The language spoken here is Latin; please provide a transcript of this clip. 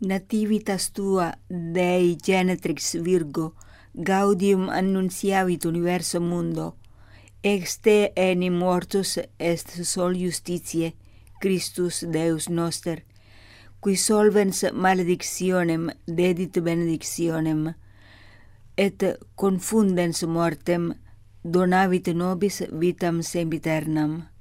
nativitas tua Dei genetrix Virgo, gaudium annunciavit universo mundo, ex te enim mortus est sol justitiae, Christus Deus noster, qui solvens maledictionem dedit benedictionem, et confundens mortem donavit nobis vitam sempiternam.